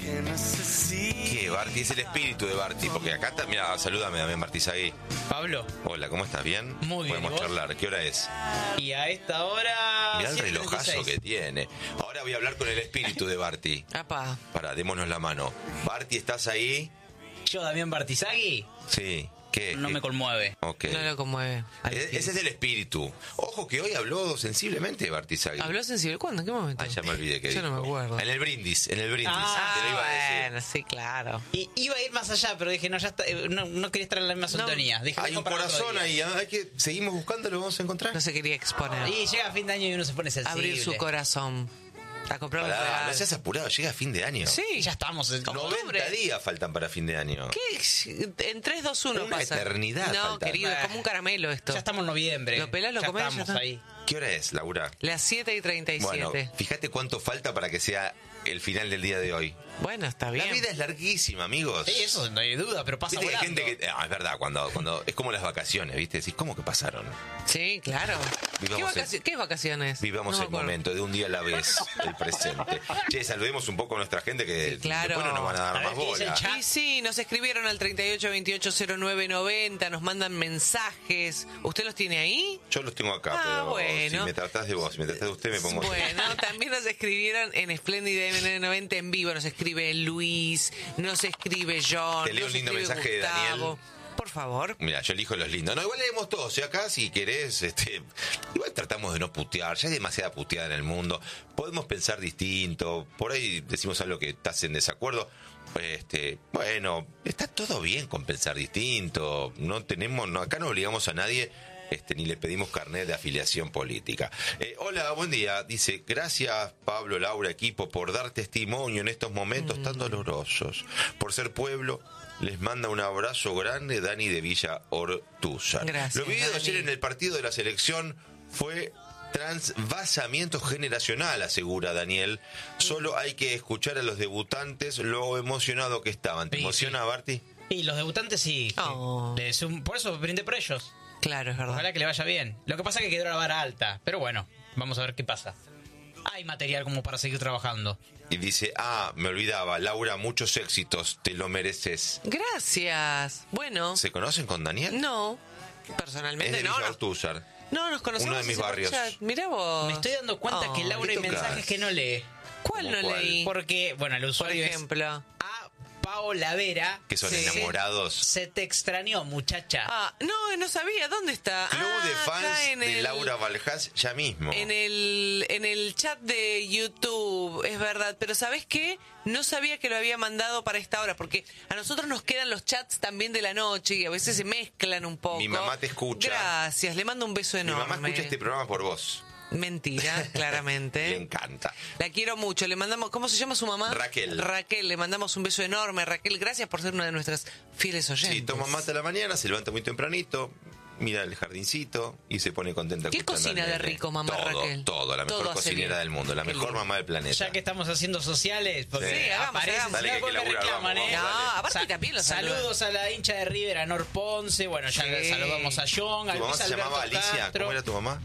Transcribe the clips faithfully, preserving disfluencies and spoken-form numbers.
¿Qué? Barty es el espíritu de Barty, porque acá está, mira, salúdame Damián Bartizagui. Pablo. Hola, ¿cómo estás? ¿Bien? Muy bien. Podemos charlar. ¿Qué hora es? Y a esta hora... Mirá el siete relojazo treinta y seis. que tiene. Ahora voy a hablar con el espíritu de Barty. Apa. Pará, démonos la mano. Barty, ¿estás ahí? Yo, Damián Bartizagui, Sí. ¿Qué? no ¿Qué? me conmueve. Ok. No lo conmueve. E- Ese es el espíritu. Ojo que hoy habló sensiblemente Bartizagui. ¿Habló sensible? ¿Cuándo? ¿En qué momento? Ah, ya me olvidé que Yo dijo. no me acuerdo. En el brindis, en el brindis. Ah, te lo iba a decir. bueno, sí, claro. Y iba a ir más allá, pero dije, no, ya está, eh, no, no quería estar en la misma sintonía. Dije, Hay dejo un para otro corazón día. ahí, ¿eh? Hay que seguimos buscando, lo vamos a encontrar. No se quería exponer. Y llega fin de año y uno se pone sensible. Abrir su corazón. A comprar un Pará, regalo. no seas apurado, llega fin de año. Sí. Y ya estamos en Octubre. noventa días faltan para fin de año. ¿Qué? En tres, dos, uno Una pasa. eternidad No, falta. querido, es como un caramelo esto. Ya estamos en noviembre. Lo pelás, lo ya comés, ya estamos está. ahí. ¿Qué hora es, Laura? Las siete y treinta y siete. Bueno, fíjate cuánto falta para que sea el final del día de hoy. Bueno, está bien. La vida es larguísima, amigos. Sí, eso no hay duda, pero pasa Viste que hay volando. gente que... Ah, es verdad, cuando, cuando es como las vacaciones, ¿viste? Decís, ¿cómo que pasaron? Sí, claro. ¿Qué, Vivamos vacaci- el- ¿Qué vacaciones? Vivamos No me el acuerdo. momento, de un día a la vez, el presente. Che, saludemos un poco a nuestra gente que Sí, claro. después no nos van a dar A ver, más ¿qué dice el bola. chat? Y sí, nos escribieron al treinta y ocho veintiocho cero nueve noventa, nos mandan mensajes. ¿Usted los tiene ahí? Yo los tengo acá, Ah, pero bueno. si me tratás de vos, si me tratás de usted, me pongo... Bueno, también nos escribieron en Espléndida M N noventa en vivo. Nos escribe Luis, nos escribe John. Te leo nos un lindo escribe mensaje de Gustavo. Daniel. Por favor. Mira, yo elijo los lindos. No, igual leemos todos. Y acá, si querés, este, igual tratamos de no putear. Ya hay demasiada puteada en el mundo. Podemos pensar distinto. Por ahí decimos algo que estás en desacuerdo. Este, bueno, está todo bien con pensar distinto. No tenemos, no, acá no obligamos a nadie. Este, ni le pedimos carnet de afiliación política. Eh, hola, buen día. Dice, gracias Pablo, Laura, equipo, por dar testimonio en estos momentos Mm. tan dolorosos. Por ser pueblo, les manda un abrazo grande Dani de Villa Ortúzar. Gracias, Lo vivido Dani. ayer en el partido de la selección fue transvasamiento generacional, asegura Daniel. Solo hay que escuchar a los debutantes lo emocionado que estaban. ¿Te Sí, emociona, sí. Barty? Y los debutantes sí. sí. Oh. Les- un- por eso brindé por ellos. Claro, es verdad. Ojalá que le vaya bien. Lo que pasa es que quedó la vara alta. Pero bueno, vamos a ver qué pasa. Hay material como para seguir trabajando. Y dice, ah, me olvidaba, Laura, muchos éxitos, te lo mereces. Gracias. Bueno, ¿Se conocen con Daniel? no. Es Personalmente de no. Villa No, Ortúzar. no nos conocemos. Uno de mis ese por barrios. chat. Mirá vos. Me estoy dando cuenta Oh. que Laura hay ¿qué tocas? mensajes que no lee. ¿Cuál ¿Cómo no cuál? leí? Porque, bueno, el Por usuario ejemplo. es a Paola Vera. Que son Sí. enamorados. Se te extrañó, muchacha. Ah, no, no sabía. ¿Dónde está? Club Ah, de acá fans en de el- Laura Valjás ya mismo. En el, en el chat de YouTube, es verdad. Pero ¿sabés qué? No sabía que lo había mandado para esta hora, porque a nosotros nos quedan los chats también de la noche y a veces se mezclan un poco. Mi mamá te escucha. Gracias, le mando un beso Mi enorme. mamá escucha este programa por vos. Mentira, Le claramente. encanta. La quiero mucho. Le mandamos, ¿cómo se llama su mamá? Raquel. Raquel, le mandamos un beso enorme. Raquel, gracias por ser una de nuestras fieles oyentes. Sí, toma mate a la mañana, se levanta muy tempranito, mira el jardincito y se pone contenta. ¿Qué escuchando cocina al de nene. rico, mamá todo, Raquel? Todo, la mejor Todo hace cocinera bien. del mundo, la Qué mejor lindo. mamá del planeta. Ya que estamos haciendo sociales, porque Sí, hagamos, aparecen, hagamos. Dale, que hay que me laburar, reclaman, vamos, ¿eh? vamos, No, dale. aparte Sa- también los saluda. Saludos a la hincha de River, a Nor Ponce. Bueno, ya Sí. saludamos a John, a ¿Tu mamá Luis se Alberto llamaba Alicia? Castro. ¿Cómo era tu mamá?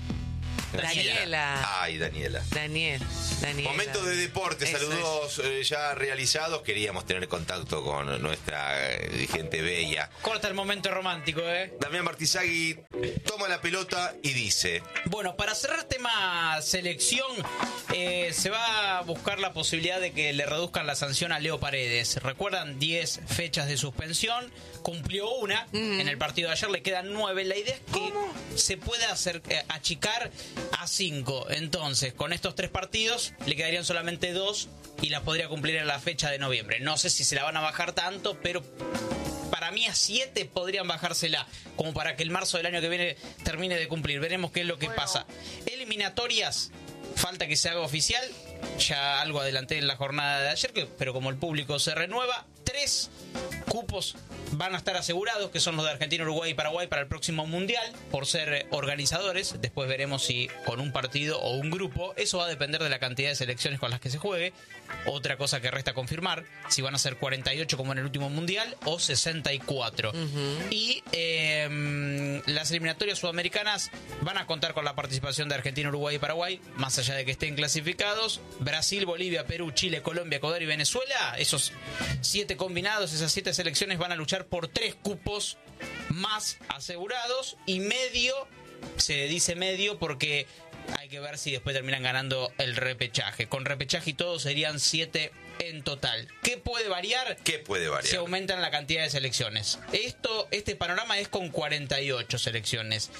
Daniela. Ay, Daniela. Daniel, Daniela. Momento de deporte, Eso saludos eh, ya realizados. Queríamos tener contacto con nuestra eh, gente bella. Corta el momento romántico, ¿eh? Damián Bartizagui toma la pelota y dice: Bueno, para cerrar tema selección, eh, se va a buscar la posibilidad de que le reduzcan la sanción a Leo Paredes. Recuerdan, diez fechas de suspensión, cumplió una en el partido de ayer, le quedan nueve. La idea es que se pueda hacer, eh, achicar a cinco. Entonces, con estos tres partidos, le quedarían solamente dos y las podría cumplir en la fecha de noviembre. No sé si se la van a bajar tanto, pero para mí a siete podrían bajársela, como para que el marzo del año que viene termine de cumplir. Veremos qué es lo que pasa. Eliminatorias, falta que se haga oficial. Ya algo adelanté en la jornada de ayer, que, pero como el público se renueva, tres cupos van a estar asegurados, que son los de Argentina, Uruguay y Paraguay para el próximo Mundial, por ser organizadores. Después veremos si con un partido o un grupo. Eso va a depender de la cantidad de selecciones con las que se juegue. Otra cosa que resta confirmar, si van a ser cuarenta y ocho como en el último Mundial o sesenta y cuatro. Uh-huh. Y eh, las eliminatorias sudamericanas van a contar con la participación de Argentina, Uruguay y Paraguay, más allá de que estén clasificados. Brasil, Bolivia, Perú, Chile, Colombia, Ecuador y Venezuela, esos siete combinados, esas siete selecciones van a luchar por tres cupos más asegurados y medio, se dice medio porque hay que ver si después terminan ganando el repechaje. Con repechaje y todo serían siete en total. ¿Qué puede variar? ¿Qué puede variar? Se aumentan la cantidad de selecciones. Esto, este panorama es con cuarenta y ocho selecciones.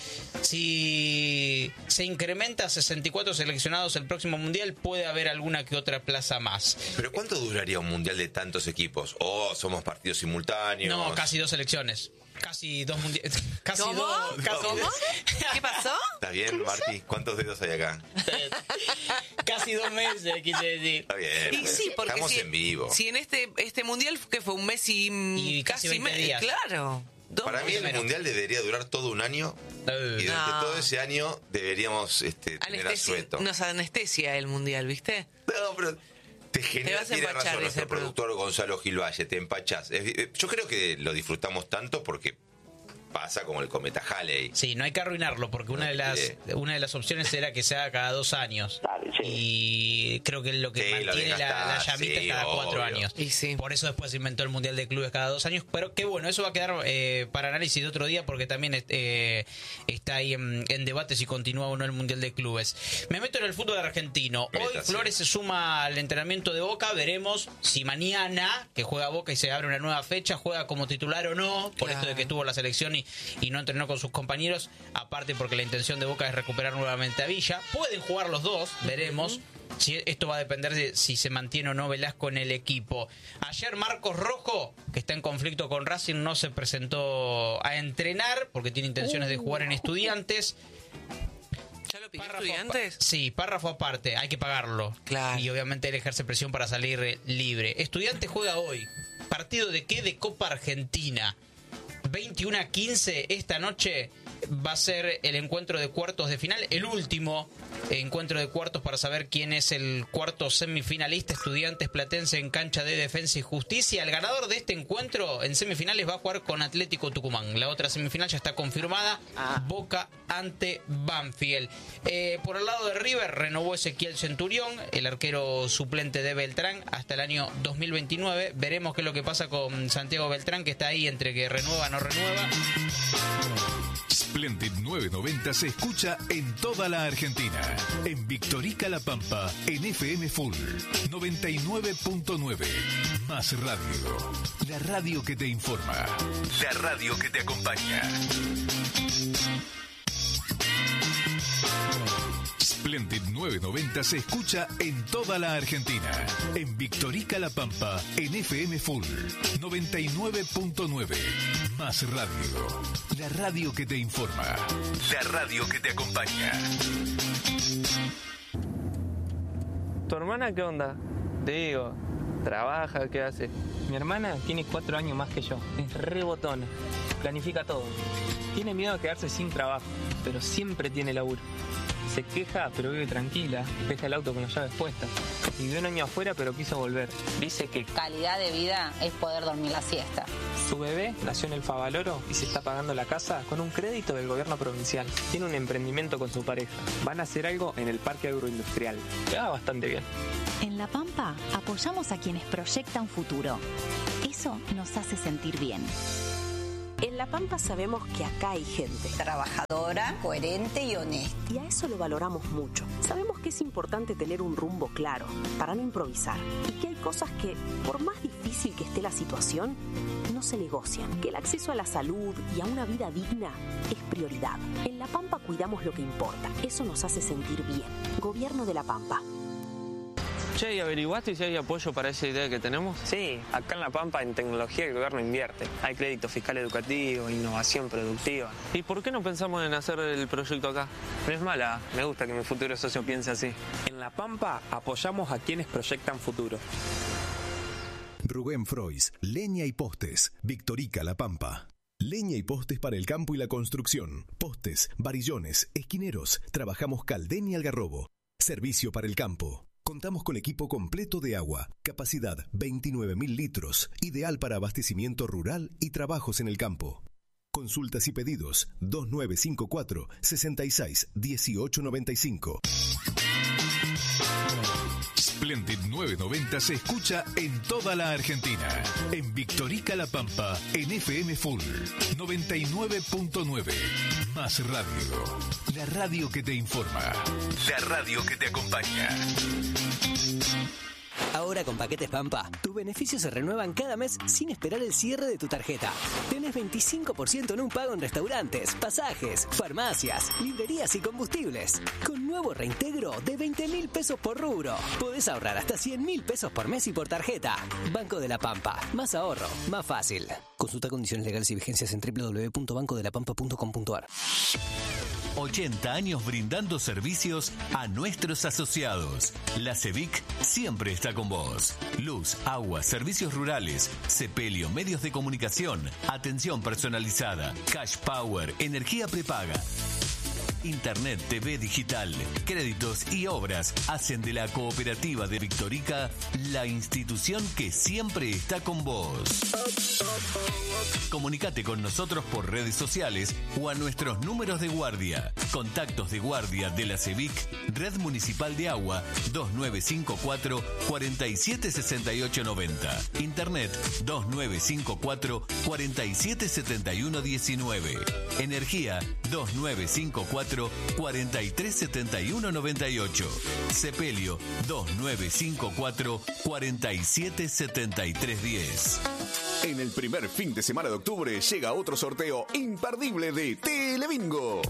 Si se incrementa a sesenta y cuatro seleccionados el próximo Mundial, puede haber alguna que otra plaza más. ¿Pero cuánto duraría un Mundial de tantos equipos? ¿O somos partidos simultáneos? No, casi dos selecciones. Casi dos mundiales. Casi ¿Cómo? dos. Casi... ¿Cómo? ¿Qué pasó? ¿Está bien, Marti? ¿Cuántos dedos hay acá? Casi dos meses, quise decir. Está bien. Y pues, sí, porque estamos si, en vivo. Si en este este mundial que fue un mes y, y casi veinte me, días. Claro. Para mí el menos. Mundial debería durar todo un año y durante No. todo ese año deberíamos este, tener Anestesia, asueto. nos anestesia el mundial, ¿viste? No, pero te genera, vas a tiene empachar, razón nuestro dice el productor Gonzalo Gil Valle, te empachás. Es- eh, Yo creo que lo disfrutamos tanto porque pasa como el cometa Halley. Sí, no hay que arruinarlo porque una de las una de las opciones era que se haga cada dos años. Dale, sí. Y creo que lo que Sí, lo mantiene la, la desgastás, llamita sí, es cada cuatro obvio. años. Y sí. Por eso después se inventó el Mundial de Clubes cada dos años. Pero qué bueno, eso va a quedar eh, para análisis de otro día porque también eh, está ahí en, en debate si continúa o no el Mundial de Clubes. Me meto en el fútbol argentino. Hoy Métase. Flores se suma al entrenamiento de Boca. Veremos si mañana, que juega Boca y se abre una nueva fecha, juega como titular o no. Por Claro. esto de que tuvo la selección y, y no entrenó con sus compañeros, aparte porque la intención de Boca es recuperar nuevamente a Villa. Pueden jugar los dos, veremos. Si esto va a depender de si se mantiene o no Velasco en el equipo. Ayer Marcos Rojo, que está en conflicto con Racing, no se presentó a entrenar porque tiene intenciones de jugar en Estudiantes. ¿Ya lo pidió Párrafo Estudiantes? apa- Sí, párrafo aparte, hay que pagarlo. Claro. Y obviamente él ejerce presión para salir eh, libre. Estudiantes juega hoy. ¿Partido de qué? De Copa Argentina. veintiuno a quince esta noche va a ser el encuentro de cuartos de final, el último encuentro de cuartos para saber quién es el cuarto semifinalista. Estudiantes Platense en cancha de Defensa y Justicia. El ganador de este encuentro en semifinales va a jugar con Atlético Tucumán. La otra semifinal ya está confirmada, Boca ante Banfield. Eh, por el lado de River renovó Ezequiel Centurión, el arquero suplente de Beltrán, hasta el año dos mil veintinueve. Veremos qué es lo que pasa con Santiago Beltrán, que está ahí entre que renueva o no renueva. Splendid novecientos noventa se escucha en toda la Argentina. En Victorica La Pampa, en F M Full noventa y nueve punto nueve. Más radio. La radio que te informa. La radio que te acompaña. Splendid novecientos noventa se escucha en toda la Argentina. En Victorica La Pampa, en F M Full noventa y nueve punto nueve. Más radio. La radio que te informa. La radio que te acompaña. ¿Tu hermana qué onda? Te digo, ¿trabaja? ¿Qué hace? Mi hermana tiene cuatro años más que yo. Es re botona. Planifica todo. Tiene miedo de quedarse sin trabajo, pero siempre tiene laburo. Se queja, pero vive tranquila. Deja el auto con las llaves puestas. Vivió un año afuera, pero quiso volver. Dice que Calidad de vida es poder dormir la siesta. su bebé nació en el Favaloro y se está pagando la casa con un crédito del gobierno provincial. Tiene un emprendimiento con su pareja. Van a hacer algo en el parque agroindustrial. Le va bastante bien. En La Pampa apoyamos a quienes proyectan futuro. Eso nos hace sentir bien. En La Pampa sabemos que acá hay gente. Trabajadora, coherente y honesta. Y a eso lo valoramos mucho. Sabemos que es importante tener un rumbo claro, para no improvisar. Y que hay cosas que, por más difícil que esté la situación, no se negocian. Que el acceso a la salud y a una vida digna es prioridad. En La Pampa cuidamos lo que importa. Eso nos hace sentir bien. Gobierno de La Pampa. Che, ¿y averiguaste si hay apoyo para esa idea que tenemos? Sí, acá en La Pampa en tecnología el gobierno invierte. Hay crédito fiscal educativo, innovación productiva. ¿Y por qué no pensamos en hacer el proyecto acá? No es mala, me gusta que mi futuro socio piense así. En La Pampa apoyamos a quienes proyectan futuro. Rubén Frois, leña y postes. Victorica La Pampa. Leña y postes para el campo y la construcción. Postes, varillones, esquineros. Trabajamos Caldén y Algarrobo. Servicio para el campo. Contamos con equipo completo de agua. Capacidad veintinueve mil litros. Ideal para abastecimiento rural y trabajos en el campo. Consultas y pedidos dos nueve cinco cuatro, seis seis uno ocho nueve cinco. Splendid novecientos noventa se escucha en toda la Argentina. En Victorica La Pampa, en F M Full noventa y nueve punto nueve. Más radio. La radio que te informa. La radio que te acompaña. Ahora con Paquetes Pampa, tus beneficios se renuevan cada mes sin esperar el cierre de tu tarjeta. Tenés veinticinco por ciento en un pago en restaurantes, pasajes, farmacias, librerías y combustibles. Con nuevo reintegro de veinte mil pesos por rubro. Podés ahorrar hasta cien mil pesos por mes y por tarjeta. Banco de la Pampa. Más ahorro, más fácil. Consulta condiciones legales y vigencias en doble u doble u doble u punto banco de la pampa punto com punto a r. ochenta años brindando servicios a nuestros asociados. La CEVIC siempre está con vos. Luz, agua, servicios rurales, sepelio, medios de comunicación, atención personalizada, cash power, energía prepaga. Internet, T V digital, créditos y obras hacen de la cooperativa de Victorica la institución que siempre está con vos. Comunicate con nosotros por redes sociales o a nuestros números de guardia. Contactos de guardia de la CEVIC, Red Municipal de Agua, dos nueve cinco cuatro, cuatro siete seis ocho nueve cero. Internet, dos nueve cinco cuatro, cuatro siete siete uno uno nueve. Energía, dos nueve cinco cuatro, cuatro tres siete uno nueve ocho. Sepelio, dos nueve cinco cuatro, cuatro siete siete tres uno cero. En el primer fin de semana de octubre llega otro sorteo imperdible de Telebingo.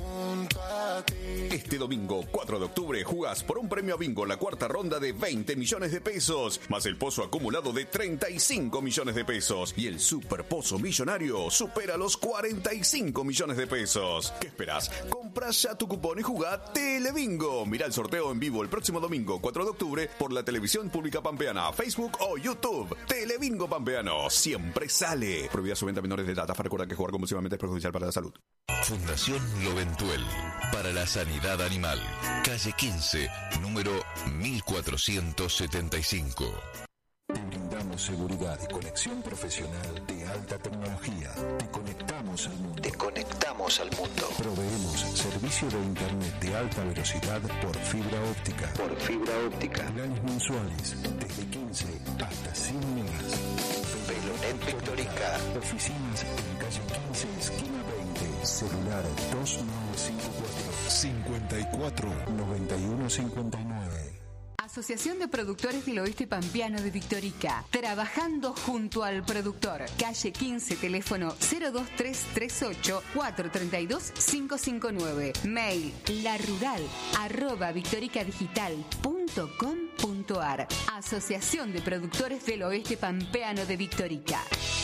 Este domingo, cuatro de octubre, jugás por un premio a bingo la cuarta ronda de veinte millones de pesos, más el pozo acumulado de treinta y cinco millones de pesos. Y el super pozo millonario supera los cuarenta y cinco millones de pesos. ¿Qué esperás? Comprá ya tu cupón y jugá Telebingo. Mirá el sorteo en vivo el próximo domingo, cuatro de octubre, por la televisión pública pampeana, Facebook o YouTube. Telebingo Pampeano, siempre sale. Prohibida su venta a menores de edad. Recuerda que jugar compulsivamente es perjudicial para la salud. Fundación Loventuel para la Sanidad Animal. Calle quince, número mil cuatrocientos setenta y cinco. Te brindamos seguridad y conexión profesional de alta tecnología. Te conectamos al mundo. Te conectamos al mundo. Proveemos servicio de internet de alta velocidad por fibra óptica. Por fibra óptica. Planes mensuales desde quince hasta cien megas. Pelonet Victorica. Oficinas en calle quince, esquina veinte. Celular dos nueve cinco cuatro, cincuenta y cuatro, noventa y uno cincuenta y nueve. Asociación de Productores del Oeste Pampeano de Victorica. Trabajando junto al productor. Calle quince, teléfono cero dos tres tres ocho, cuatro tres dos, cinco cinco nueve. Mail larural arroba victoricadigital punto com punto a r. Asociación de Productores del Oeste Pampeano de Victorica.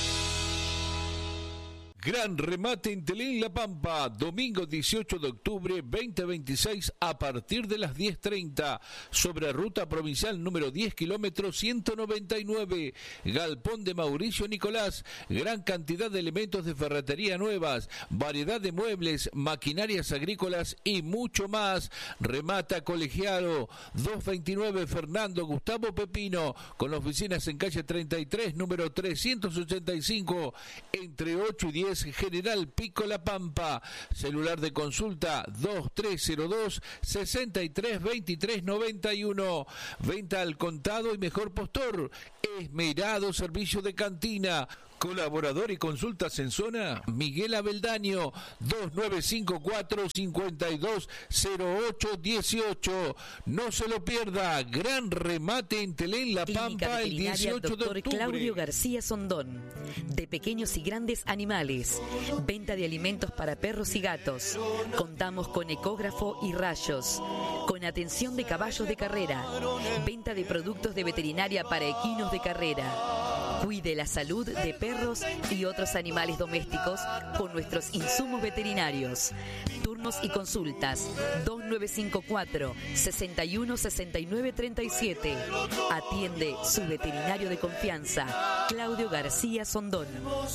Gran remate en Telén La Pampa, domingo dieciocho de octubre veinte veintiséis a partir de las diez treinta, sobre ruta provincial número diez, kilómetro ciento noventa y nueve, Galpón de Mauricio Nicolás, gran cantidad de elementos de ferretería nuevas, variedad de muebles, maquinarias agrícolas y mucho más. Remata Colegiado, doscientos veintinueve Fernando Gustavo Pepino, con oficinas en calle treinta y tres, número trescientos ochenta y cinco, entre ocho y diez, General Pico La Pampa. Celular de consulta dos tres cero dos, seis tres dos tres nueve uno. Venta al contado y mejor postor. Esmerado servicio de cantina. Colaborador y consultas en zona, Miguel Abeldaño, dos nueve cinco cuatro, cinco dos cero ocho uno ocho. No se lo pierda, gran remate en Telén La Pampa el dieciocho de octubre. Claudio García Sondón, de pequeños y grandes animales, venta de alimentos para perros y gatos. Contamos con ecógrafo y rayos, con atención de caballos de carrera, venta de productos de veterinaria para equinos de carrera. Cuide la salud de perros y otros animales domésticos con nuestros insumos veterinarios. Turnos y consultas dos nueve cinco cuatro, seis uno, seis nueve tres siete. Atiende su veterinario de confianza, Claudio García Sondón.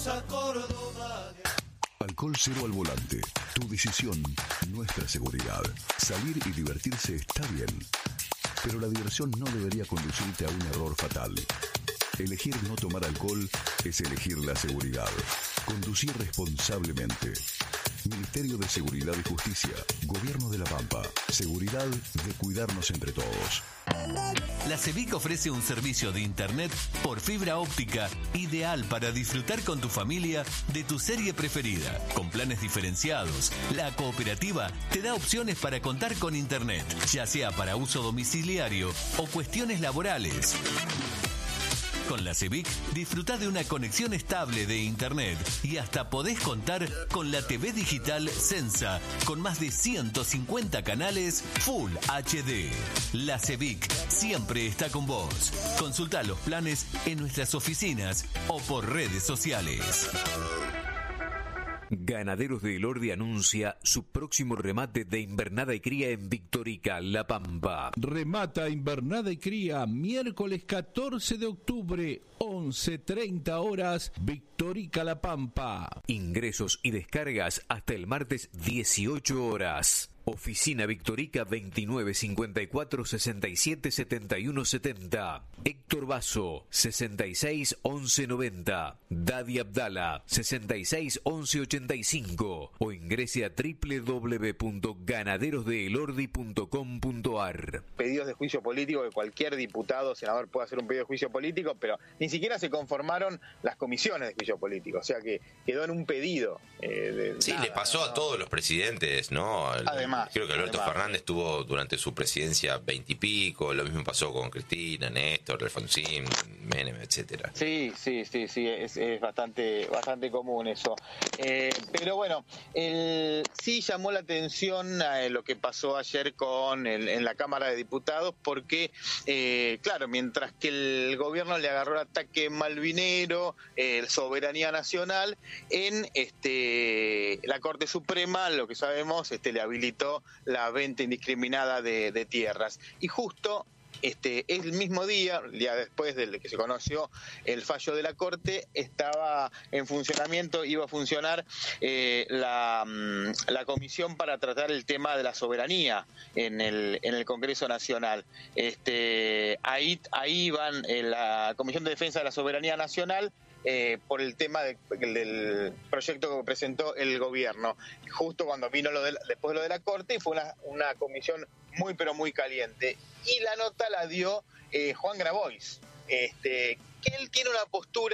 Alcohol cero al volante. Tu decisión, nuestra seguridad. Salir y divertirse está bien, pero la diversión no debería conducirte a un error fatal. Elegir no tomar alcohol es elegir la seguridad. Conducir responsablemente. Ministerio de Seguridad y Justicia. Gobierno de La Pampa. Seguridad de cuidarnos entre todos. La CEVIC ofrece un servicio de internet por fibra óptica ideal para disfrutar con tu familia de tu serie preferida. Con planes diferenciados, la cooperativa te da opciones para contar con internet, ya sea para uso domiciliario o cuestiones laborales. Con la CEVIC disfrutá de una conexión estable de internet y hasta podés contar con la T V digital Sensa con más de ciento cincuenta canales Full H D. La CEVIC siempre está con vos. Consultá los planes en nuestras oficinas o por redes sociales. Ganaderos de Elordi anuncia su próximo remate de invernada y cría en Victorica, La Pampa. Remata invernada y cría miércoles catorce de octubre, once treinta horas, Victorica, La Pampa. Ingresos y descargas hasta el martes dieciocho horas. Oficina Victorica veintinueve cincuenta y cuatro sesenta y siete setenta y uno setenta. Héctor Basso sesenta y seis once noventa. Dadi Abdala sesenta y seis once ochenta y cinco o ingrese a doble u doble u doble u punto ganaderos de elordi punto com punto a r. Pedidos de juicio político, que cualquier diputado o senador puede hacer un pedido de juicio político, pero ni siquiera se conformaron las comisiones de juicio político, o sea que quedó en un pedido. Eh, de sí, nada, le pasó ¿no? a todos los presidentes, ¿no? El, Además. Creo que Alberto además. Fernández tuvo durante su presidencia veintipico, lo mismo pasó con Cristina, Néstor, Alfonsín, Menem, etcétera. Sí, sí, sí, sí, es, es bastante, bastante común eso. Eh, pero bueno, el, sí llamó la atención eh, lo que pasó ayer con el, en la Cámara de Diputados, porque, eh, claro, mientras que el gobierno le agarró el ataque malvinero, eh, soberanía nacional, en este la Corte Suprema, lo que sabemos, este le habilitó la venta indiscriminada de, de tierras. Y justo este el mismo día, el día después del que se conoció el fallo de la Corte, estaba en funcionamiento, iba a funcionar eh, la, la comisión para tratar el tema de la soberanía en el en el Congreso Nacional. Este ahí ahí van eh, la Comisión de Defensa de la Soberanía Nacional. Eh, por el tema de, del proyecto que presentó el gobierno, justo cuando vino lo de, después de lo de la Corte, y fue una, una comisión muy pero muy caliente, y la nota la dio eh, Juan Grabois, este, que él tiene una postura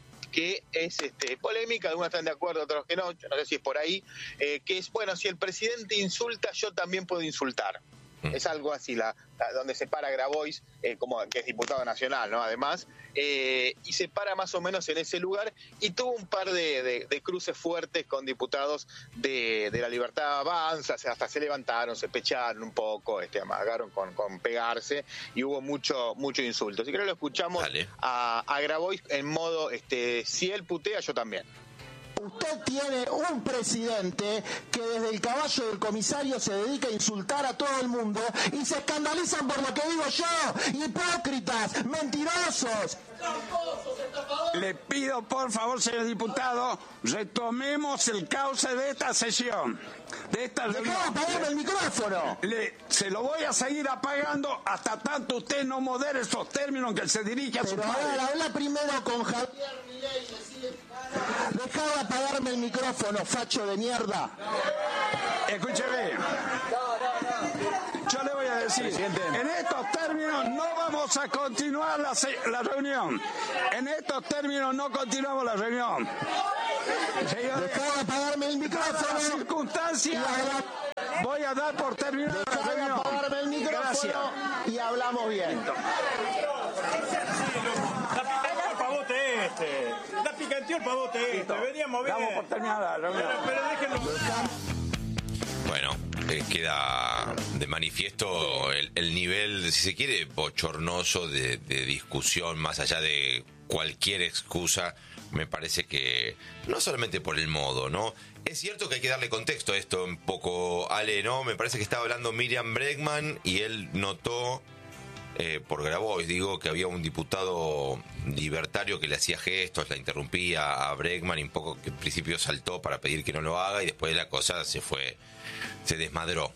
que es este, polémica, algunos están de acuerdo, otros que no, yo no sé si es por ahí, eh, que es, bueno, si el presidente insulta, yo también puedo insultar. Es algo así, la, la donde se para Grabois, eh, como que es diputado nacional, ¿no? Además, eh, y se para más o menos en ese lugar, y tuvo un par de, de, de cruces fuertes con diputados de, de la Libertad Avanza, hasta se levantaron, se pecharon un poco, este, amagaron con, con pegarse, y hubo mucho mucho insulto. Si querés lo escuchamos a, a Grabois en modo, este, si él putea, yo también. Usted tiene un presidente que desde el caballo del comisario se dedica a insultar a todo el mundo y se escandalizan por lo que digo yo. Hipócritas, mentirosos. Le pido por favor, señor diputado, retomemos el cauce de esta sesión. De esta reunión. Dejá de apagarme el micrófono. Le, se lo voy a seguir apagando hasta tanto usted no modere esos términos que se dirige a su Pero padre. ahora habla primero con Javier Milei. Dejá de apagarme el micrófono, facho de mierda. Escúcheme. Yo le voy a decir, en estos términos no vamos a continuar la, la reunión. En estos términos no continuamos la reunión. Dejá de apagarme el micrófono. Las circunstancias, voy a dar por terminada la reunión. Dejá de apagarme el micrófono. Gracias. Y hablamos bien. Este. Da picanteó el pavote este. Veníamos bien. Damos por terminada la reunión. Pero, pero déjenlo. Bueno, eh, queda de manifiesto el, el nivel, si se quiere, bochornoso de, de discusión, más allá de cualquier excusa. Me parece que no solamente por el modo, ¿no? Es cierto que hay que darle contexto a esto un poco, Ale, ¿no? Me parece que estaba hablando Miriam Bregman y él notó, eh, por Grabois, digo, que había un diputado libertario que le hacía gestos, la interrumpía a Bregman y un poco que en principio saltó para pedir que no lo haga y después la cosa se fue, se desmadró.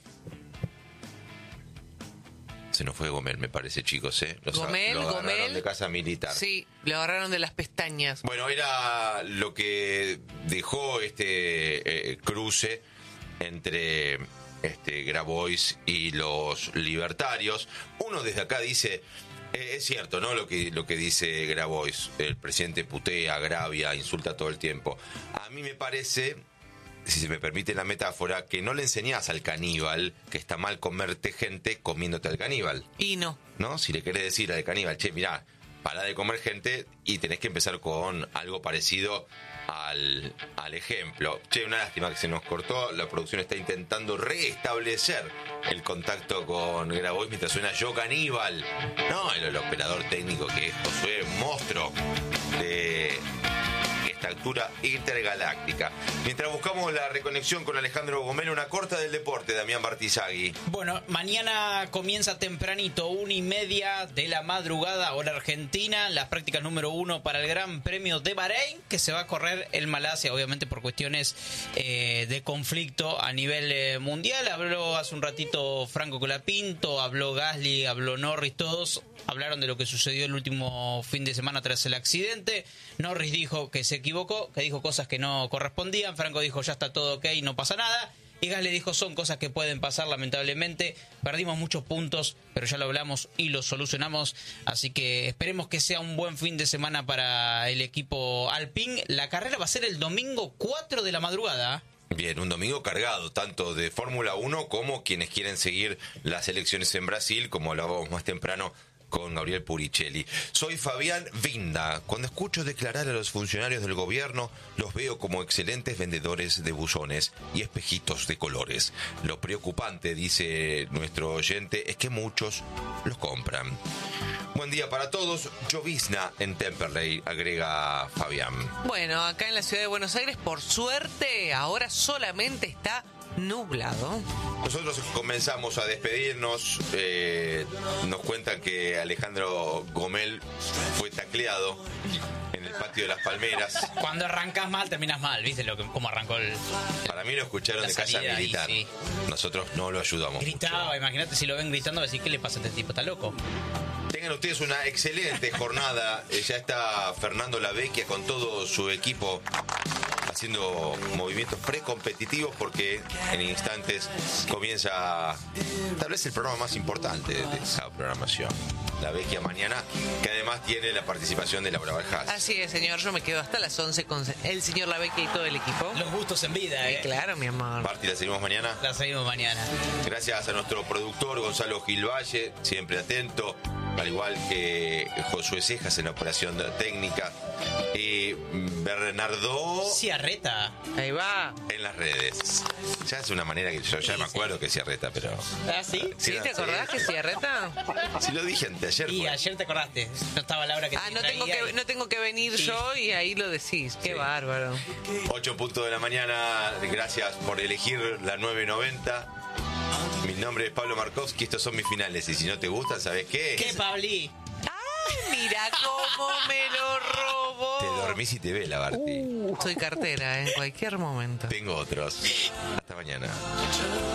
Se nos fue Gomel, me parece, chicos, ¿eh? Los, Gomel, lo agarraron Gomel. de casa militar. Sí, lo agarraron de las pestañas. Bueno, era lo que dejó este eh, cruce entre este Grabois y los libertarios. Uno desde acá dice, eh, es cierto, ¿no? Lo que, lo que dice Grabois, el presidente putea, agravia, insulta todo el tiempo. A mí me parece, si se me permite la metáfora, que no le enseñás al caníbal que está mal comerte gente comiéndote al caníbal. Y no. ¿No? Si le querés decir al caníbal, che, mirá, pará de comer gente y tenés que empezar con algo parecido al, al ejemplo. Che, una lástima que se nos cortó. La producción está intentando restablecer el contacto con Grabois mientras suena Yo Caníbal. No, el, el operador técnico que es Josué, monstruo de esta altura intergaláctica. Mientras buscamos la reconexión con Alejandro Gomel, una corta del deporte, Damián Bartizagui. Bueno, mañana comienza tempranito, una y media de la madrugada, hora argentina, las prácticas número uno para el Gran Premio de Bahrein, que se va a correr en Malasia, obviamente por cuestiones eh, de conflicto a nivel eh, mundial. Habló hace un ratito Franco Colapinto, habló Gasly, habló Norris, todos hablaron de lo que sucedió el último fin de semana tras el accidente. Norris dijo que se equivocó, que dijo cosas que no correspondían. Franco dijo ya está todo ok, no pasa nada. Y Gasly dijo son cosas que pueden pasar lamentablemente. Perdimos muchos puntos, pero ya lo hablamos y lo solucionamos. Así que esperemos que sea un buen fin de semana para el equipo Alpine. La carrera va a ser el domingo cuatro de la madrugada. Bien, un domingo cargado, tanto de Fórmula uno como quienes quieren seguir las elecciones en Brasil, como hablábamos más temprano con Gabriel Puricelli. Soy Fabián Vinda. Cuando escucho declarar a los funcionarios del gobierno, los veo como excelentes vendedores de buzones y espejitos de colores. Lo preocupante, dice nuestro oyente, es que muchos los compran. Buen día para todos. Llovizna en Temperley, agrega Fabián. Bueno, acá en la ciudad de Buenos Aires, por suerte, ahora solamente está nublado. Nosotros comenzamos a despedirnos. Eh, nos cuentan que Alejandro Gomel fue tacleado en el patio de las Palmeras. Cuando arrancas mal, terminas mal. ¿Viste lo que, cómo arrancó el... Para mí lo escucharon de casa militar. Ahí, sí. Nosotros no lo ayudamos. Gritaba, mucho. Imagínate si lo ven gritando, decir ¿qué le pasa a este tipo? ¿Está loco? Tengan ustedes una excelente jornada. Ya está Fernando Lavecchia con todo su equipo haciendo movimientos precompetitivos porque en instantes comienza tal vez el programa más importante de esa programación. Lavecchia mañana, que además tiene la participación de Laura Baljas. Así es, señor. Yo me quedo hasta las once con el señor Lavecchia y todo el equipo. Los gustos en vida, ¿eh? Sí, claro, mi amor. Marti, ¿la seguimos mañana? La seguimos mañana. Gracias a nuestro productor Gonzalo Gilvalle, siempre atento, al igual que Josué Cejas en la operación técnica. Y Bernardo Ciarreta. Ahí va. En las redes. Ya es una manera que yo ya sí, me acuerdo sí. que Ciarreta, pero. ¿Ah, sí? ¿Sí, ¿Sí te acordás sí. que Ciarreta? Sí, lo dije anteayer. Y fue. ayer te acordaste. No estaba la hora que ah, te no tengo que, y... no tengo que venir sí. yo y ahí lo decís. Qué sí. bárbaro. ocho puntos de la mañana. Gracias por elegir la nueve noventa. Mi nombre es Pablo Markovsky. Estos son mis finales. Y si no te gustan, ¿sabes qué? ¿Qué, Pabli? Mira cómo me lo robó. Te dormís y te ve la Barty. Uh, soy cartera en cualquier momento. Tengo otros. Hasta mañana.